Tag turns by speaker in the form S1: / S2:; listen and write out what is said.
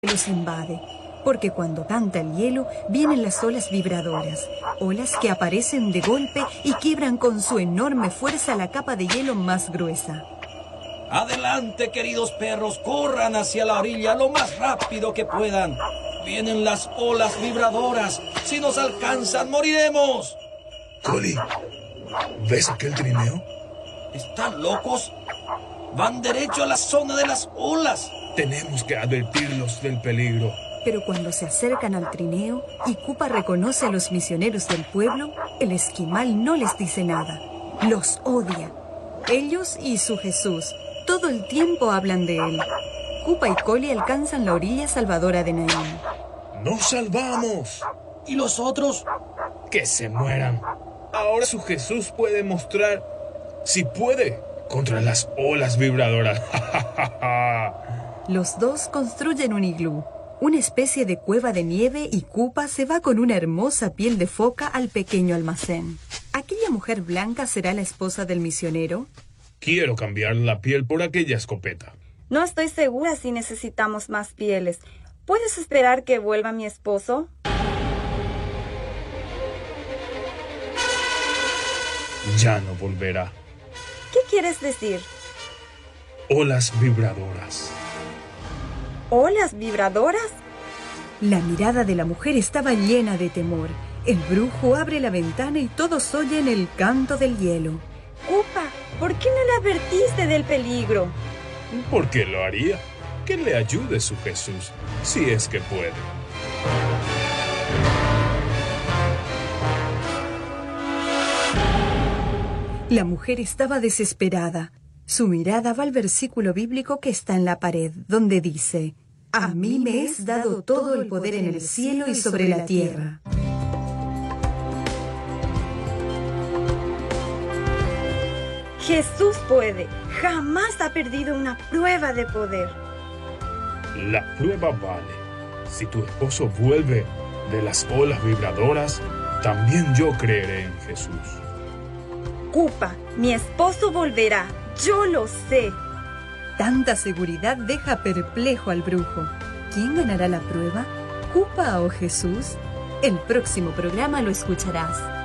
S1: los invade, porque cuando canta el hielo vienen las olas vibradoras, olas que aparecen de golpe y quiebran con su enorme fuerza la capa de hielo más gruesa.
S2: Adelante, queridos perros, corran hacia la orilla lo más rápido que puedan. Vienen las olas vibradoras. Si nos alcanzan, moriremos.
S3: Collie, ¿ves aquel trineo?
S2: ¿Están locos? Van derecho a la zona de las olas.
S3: Tenemos que advertirlos del peligro.
S1: Pero cuando se acercan al trineo y Koopa reconoce a los misioneros del pueblo, el esquimal no les dice nada. Los odia. Ellos y su Jesús todo el tiempo hablan de él. Koopa y Collie alcanzan la orilla salvadora de Naín.
S3: ¡Nos salvamos!
S2: ¿Y los otros?
S3: ¡Que se mueran! Ahora su Jesús puede mostrar, si puede, contra las olas vibradoras.
S1: Los dos construyen un iglú, una especie de cueva de nieve, y Koopa se va con una hermosa piel de foca al pequeño almacén. ¿Aquella mujer blanca será la esposa del misionero?
S3: Quiero cambiar la piel por aquella escopeta.
S4: No estoy segura si necesitamos más pieles. ¿Puedes esperar que vuelva mi esposo?
S3: Ya no volverá.
S4: ¿Qué quieres decir?
S3: Olas vibradoras.
S4: ¿Olas vibradoras?
S1: La mirada de la mujer estaba llena de temor. El brujo abre la ventana y todos oyen el canto del hielo.
S4: Koopa, ¿por qué no le advertiste del peligro?
S3: ¿Por qué lo haría? Que le ayude su Jesús, si es que puede.
S1: La mujer estaba desesperada. Su mirada va al versículo bíblico que está en la pared, donde dice: «A mí me es dado todo el poder en el cielo y sobre la tierra».
S4: Jesús puede. Jamás ha perdido una prueba de poder.
S3: La prueba vale. Si tu esposo vuelve de las olas vibradoras, también yo creeré en Jesús.
S4: Koopa, mi esposo volverá. Yo lo sé.
S1: Tanta seguridad deja perplejo al brujo. ¿Quién ganará la prueba? ¿Koopa o Jesús? El próximo programa lo escucharás.